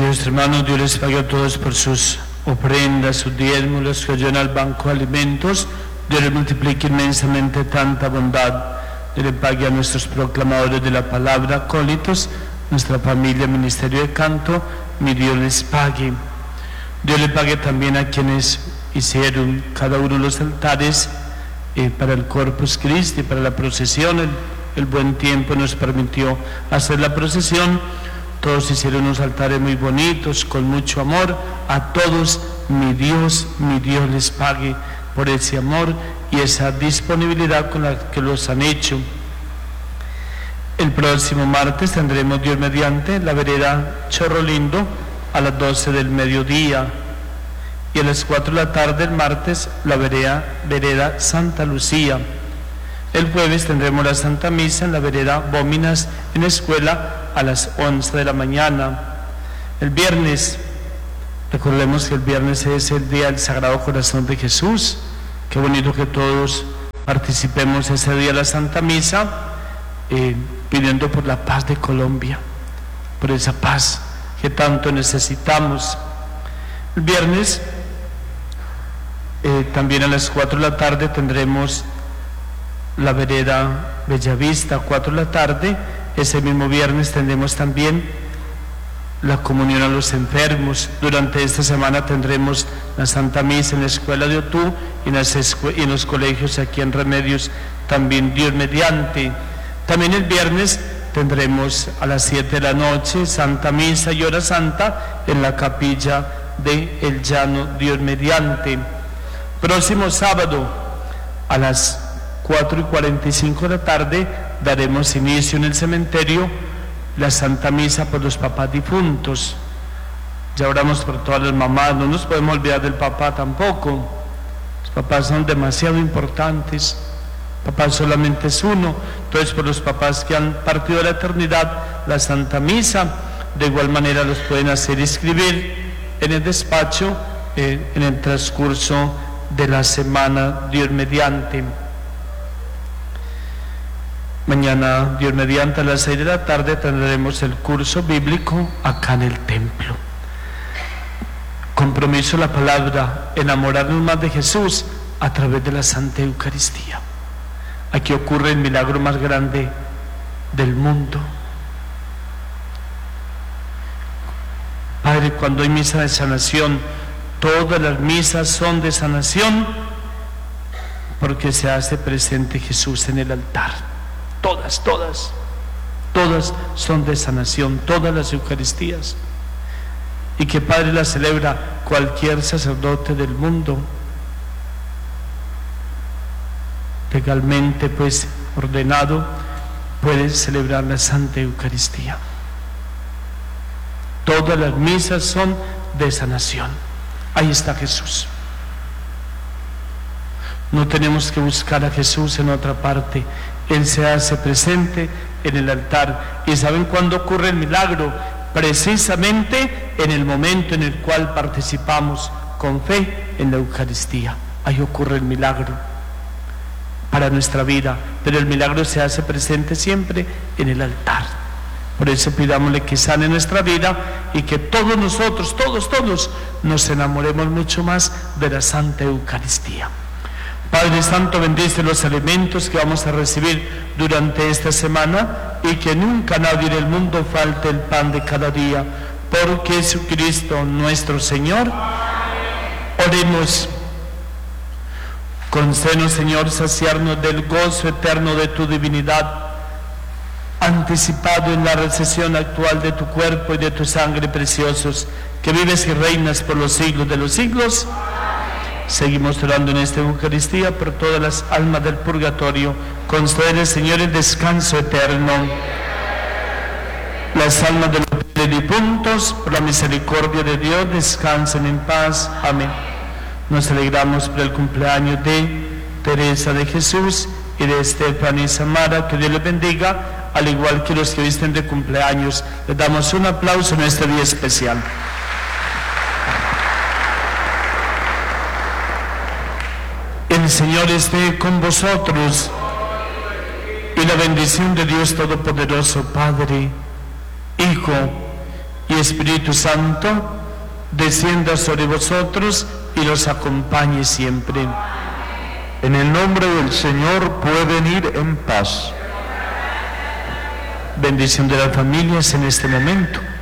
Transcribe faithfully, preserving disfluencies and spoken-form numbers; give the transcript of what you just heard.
Queridos hermanos, Dios les pague a todos por sus ofrendas, sus diezmos, los que ayudan al banco de alimentos. Dios les multiplique inmensamente tanta bondad. Dios les pague a nuestros proclamadores de la palabra, acólitos, nuestra familia, ministerio de canto. Mi Dios les pague. Dios les pague también a quienes hicieron cada uno de los altares eh, para el Corpus Christi, para la procesión. El, el buen tiempo nos permitió hacer la procesión. Todos hicieron unos altares muy bonitos, con mucho amor. A todos, mi Dios, mi Dios les pague por ese amor y esa disponibilidad con la que los han hecho. El próximo martes tendremos, Dios mediante, la vereda Chorro Lindo a las doce del mediodía. Y a las cuatro de la tarde el martes, la vereda, vereda Santa Lucía. El jueves tendremos la Santa Misa en la vereda Bóminas en la escuela a las once de la mañana. El viernes, recordemos que el viernes es el día del Sagrado Corazón de Jesús. Qué bonito que todos participemos ese día de la Santa Misa, eh, pidiendo por la paz de Colombia, por esa paz que tanto necesitamos. El viernes, eh, también a las cuatro de la tarde tendremos la vereda Bellavista, cuatro de la tarde. Ese mismo viernes tendremos también la comunión a los enfermos. Durante esta semana tendremos la Santa Misa en la escuela de Otú y en, las escue- y en los colegios aquí en Remedios, también Dios mediante. También el viernes tendremos a las siete de la noche Santa Misa y Hora Santa en la capilla de El Llano, Dios mediante. Próximo sábado a las cuatro y cuarenta y cinco de la tarde daremos inicio en el cementerio la Santa Misa por los papás difuntos. Ya oramos por todas las mamás, no nos podemos olvidar del papá tampoco. Los papás son demasiado importantes. Papá solamente es uno. Entonces, por los papás que han partido de la eternidad, la Santa Misa, de igual manera los pueden hacer inscribir en el despacho eh, en el transcurso de la semana, Dios mediante. Mañana, Dios mediante, a las seis de la tarde tendremos el curso bíblico acá en el templo. Compromiso la palabra, enamorarnos más de Jesús a través de la Santa Eucaristía. Aquí ocurre el milagro más grande del mundo. Padre, cuando hay misa de sanación, todas las misas son de sanación porque se hace presente Jesús en el altar. Todas, todas, todas son de sanación, todas las Eucaristías. Y que Padre la celebra cualquier sacerdote del mundo, legalmente pues ordenado, puede celebrar la Santa Eucaristía. Todas las misas son de sanación. Ahí está Jesús. No tenemos que buscar a Jesús en otra parte. Él se hace presente en el altar. ¿Y saben cuándo ocurre el milagro? Precisamente en el momento en el cual participamos con fe en la Eucaristía. Ahí ocurre el milagro para nuestra vida, pero el milagro se hace presente siempre en el altar. Por eso pidámosle que sane nuestra vida y que todos nosotros, todos, todos, nos enamoremos mucho más de la Santa Eucaristía. Padre Santo, bendice los alimentos que vamos a recibir durante esta semana y que nunca nadie en el mundo falte el pan de cada día. Por Jesucristo nuestro Señor. Oremos. Concédenos, Señor, saciarnos del gozo eterno de tu divinidad, anticipado en la recepción actual de tu cuerpo y de tu sangre preciosos, que vives y reinas por los siglos de los siglos. Seguimos orando en esta Eucaristía por todas las almas del purgatorio. Concédele, Señor, el descanso eterno. Las almas de los difuntos, por la misericordia de Dios, descansen en paz. Amén. Nos alegramos por el cumpleaños de Teresa de Jesús y de Estefan y Samara. Que Dios les bendiga, al igual que los que hoy estén de cumpleaños. Les damos un aplauso en este día especial. El Señor esté con vosotros, y la bendición de Dios Todopoderoso, Padre, Hijo y y Espíritu Santo, descienda sobre vosotros y los acompañe siempre. En el nombre del Señor pueden ir en paz. Bendición de las familias en este momento.